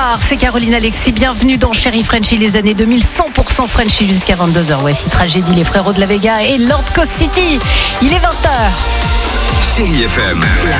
Bonsoir, c'est Caroline Alexis. Bienvenue dans Chérie Frenchy, les années 2000, 100% Frenchy jusqu'à 22h. Voici Tragédie, les frérots de la Vega et Lord Coast City. Il est 20h. Chérie FM, la